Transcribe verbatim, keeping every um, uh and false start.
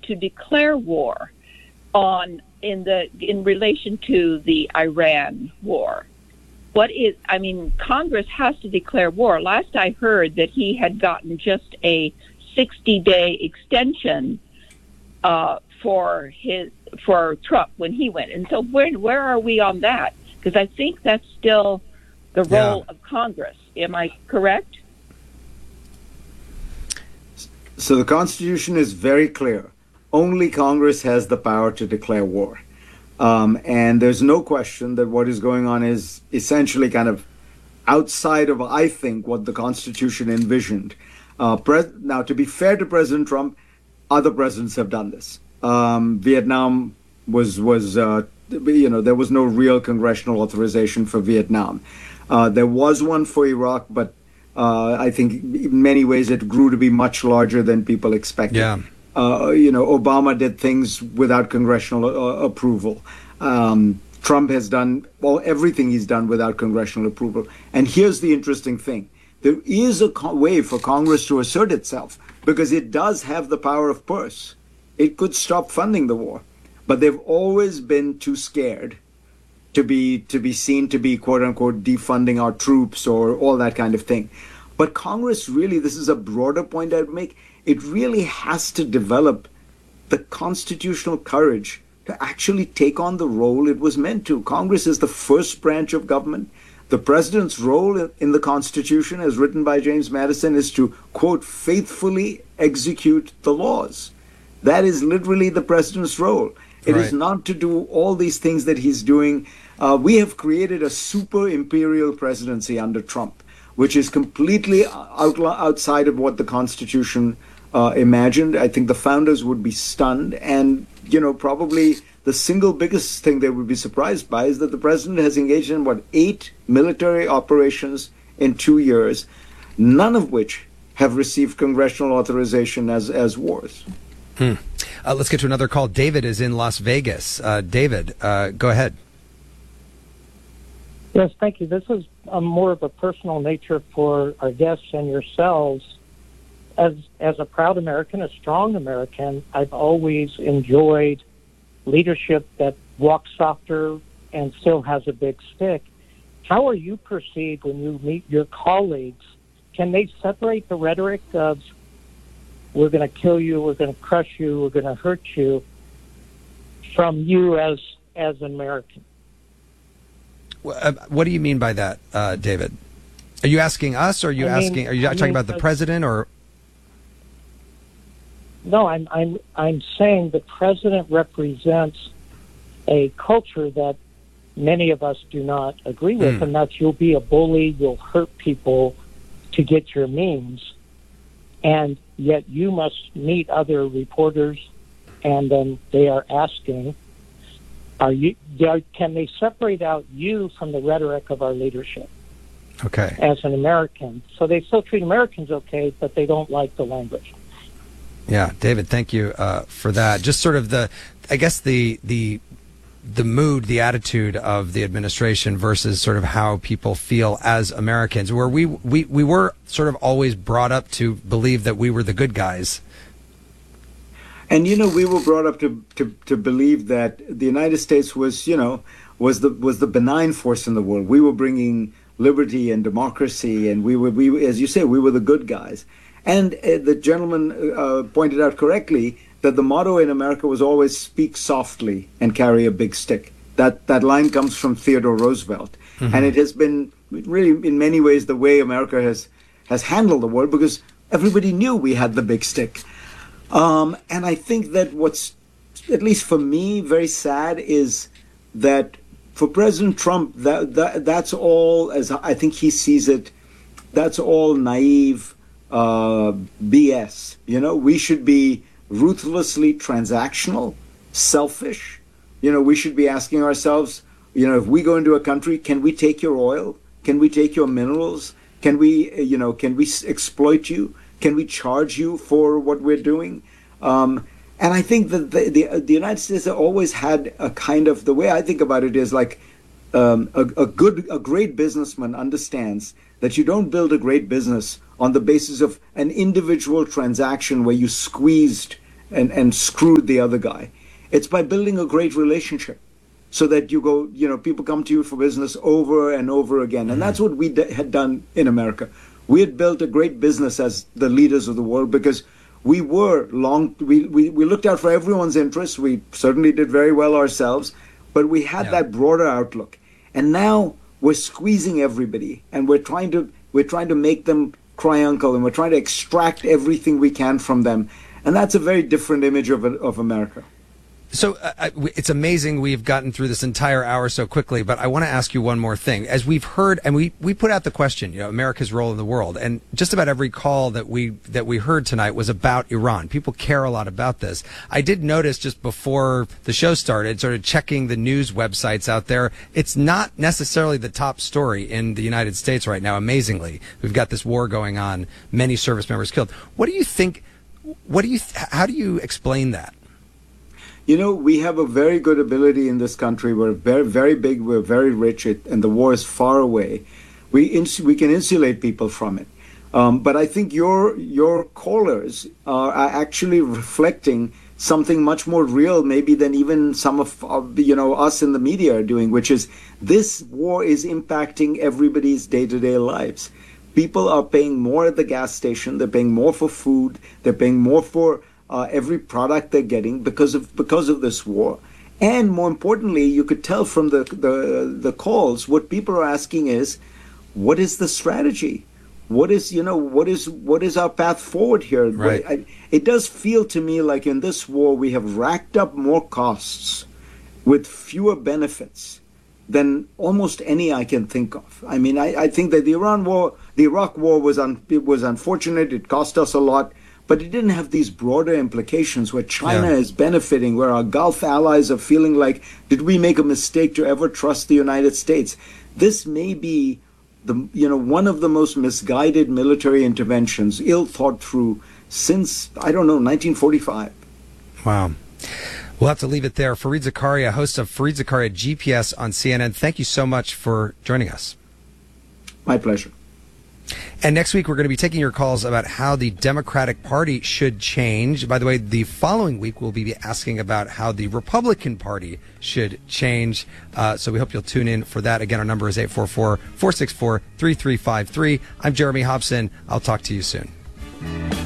to declare war on in the in relation to the Iran war. What is, I mean, Congress has to declare war. Last I heard that he had gotten just a sixty-day extension uh, for his for Trump when he went. And so where where are we on that? Because I think that's still the role yeah. of Congress. Am I correct? So the Constitution is very clear. Only Congress has the power to declare war. Um, and there's no question that what is going on is essentially kind of outside of, I think, what the Constitution envisioned. Uh, pres- now, to be fair to President Trump, other presidents have done this. Um, Vietnam was, was uh, you know, there was no real congressional authorization for Vietnam. Uh, there was one for Iraq, but uh, I think in many ways it grew to be much larger than people expected. Yeah. Uh, you know, Obama did things without congressional uh, approval. Um, Trump has done, well, everything he's done without congressional approval. And here's the interesting thing. There is a co- way for Congress to assert itself because it does have the power of purse. It could stop funding the war. But they've always been too scared to be to be seen to be, quote unquote, defunding our troops or all that kind of thing. But Congress really, this is a broader point I'd make, it really has to develop the constitutional courage to actually take on the role it was meant to. Congress is the first branch of government. The president's role in the Constitution, as written by James Madison, is to, quote, faithfully execute the laws. That is literally the president's role. It right. is not to do all these things that he's doing. Uh, we have created a super imperial presidency under Trump, which is completely out, outside of what the Constitution uh, imagined. I think the founders would be stunned. And, you know, probably the single biggest thing they would be surprised by is that the president has engaged in, what, eight military operations in two years, none of which have received congressional authorization as, as wars. Hmm. Uh, let's get to another call. David is in Las Vegas. Uh, David, uh, go ahead. Yes, thank you. This is a more of a personal nature for our guests and yourselves. As as a proud American, a strong American, I've always enjoyed leadership that walks softer and still has a big stick. How are you perceived when you meet your colleagues? Can they separate the rhetoric of we're going to kill you, we're going to crush you, we're going to hurt you, from you as as an American? What do you mean by that, uh, David? Are you asking us, or are you I mean, asking? Are you I talking mean, about the president, or? No, I'm I'm I'm saying the president represents a culture that many of us do not agree with, mm. and that's you'll be a bully, you'll hurt people to get your means, and yet you must meet other reporters, and then they are asking, are you? Are, can they separate out you from the rhetoric of our leadership? Okay. As an American, so they still treat Americans okay, but they don't like the language. Yeah, David, thank you uh, for that. Just sort of the, I guess the the the mood, the attitude of the administration versus sort of how people feel as Americans, where we we, we were sort of always brought up to believe that we were the good guys. And, you know, we were brought up to, to, to believe that the United States was, you know, was the was the benign force in the world. We were bringing liberty and democracy, and we were, we as you say, we were the good guys. And uh, the gentleman uh, pointed out correctly that the motto in America was always speak softly and carry a big stick. That that line comes from Theodore Roosevelt. Mm-hmm. And it has been really, in many ways, the way America has, has handled the world, because everybody knew we had the big stick. Um, and I think that what's, at least for me, very sad is that for President Trump, that, that that's all, as I think he sees it, that's all naive uh, B S. You know, we should be ruthlessly transactional, selfish. You know, we should be asking ourselves, you know, if we go into a country, can we take your oil? Can we take your minerals? Can we, you know, can we exploit you? Can we charge you for what we're doing? Um, and I think that the, the, the United States has always had a kind of, the way I think about it is like um, a, a good, a great businessman understands that you don't build a great business on the basis of an individual transaction where you squeezed and, and screwed the other guy. It's by building a great relationship so that you go, you know, people come to you for business over and over again. And that's what we d- had done in America. We had built a great business as the leaders of the world because we were long, we, we, we looked out for everyone's interests. We certainly did very well ourselves, but we had yeah. that broader outlook. And now we're squeezing everybody and we're trying to, we're trying to make them cry uncle, and we're trying to extract everything we can from them. And that's a very different image of, of America. So uh, it's amazing we've gotten through this entire hour so quickly, but I want to ask you one more thing. As we've heard, and we, we put out the question, you know, America's role in the world, and just about every call that we that we heard tonight was about Iran. People care a lot about this. I did notice just before the show started, sort of checking the news websites out there, it's not necessarily the top story in the United States right now, amazingly. We've got this war going on, many service members killed. What do you think, what do you, how do you explain that? You know, we have a very good ability in this country. We're very, very big. We're very rich, it, and the war is far away. We ins- we can insulate people from it. Um, but I think your your callers are actually reflecting something much more real, maybe than even some of uh, you know us in the media are doing, which is this war is impacting everybody's day-to-day lives. People are paying more at the gas station. They're paying more for food. They're paying more for Uh, every product they're getting because of because of this war. And more importantly, you could tell from the, the the calls, what people are asking is, what is the strategy? What is, you know, what is what is our path forward here? Right. I, it does feel to me like in this war we have racked up more costs with fewer benefits than almost any I can think of. I mean, I, I think that the Iran war, the Iraq war was un, it was unfortunate. It cost us a lot. But it didn't have these broader implications where China yeah. is benefiting, where our Gulf allies are feeling like, did we make a mistake to ever trust the United States? This may be the you know one of the most misguided military interventions, ill thought through, since, I don't know, nineteen forty-five. Wow. We'll have to leave it there. Fareed Zakaria, host of Fareed Zakaria G P S on C N N. Thank you so much for joining us. My pleasure. And next week, we're going to be taking your calls about how the Democratic Party should change. By the way, the following week, we'll be asking about how the Republican Party should change. Uh, so we hope you'll tune in for that. Again, our number is eight four four, four six four, three three five three. I'm Jeremy Hobson. I'll talk to you soon.